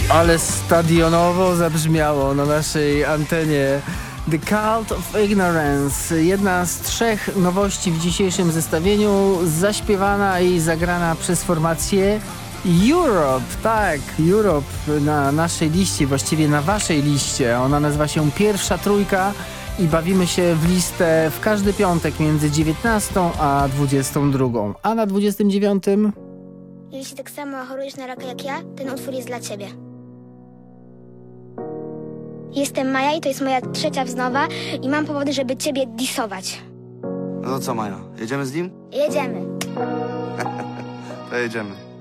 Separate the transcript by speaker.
Speaker 1: Ale stadionowo zabrzmiało na naszej antenie. The Cult of Ignorance, jedna z 3 nowości w dzisiejszym zestawieniu, zaśpiewana i zagrana przez formację Europe. Tak, Europe na naszej liście, właściwie na waszej liście. Ona nazywa się Pierwsza Trójka i bawimy się w listę w każdy piątek między 19 a 22. A na 29?
Speaker 2: Jeśli tak samo chorujesz na raka jak ja, ten utwór jest dla ciebie. Jestem Maja i to jest moja 3. wznowa i mam powody, żeby ciebie disować.
Speaker 3: No to co, Maja? Jedziemy z nim?
Speaker 2: Jedziemy.
Speaker 3: To jedziemy.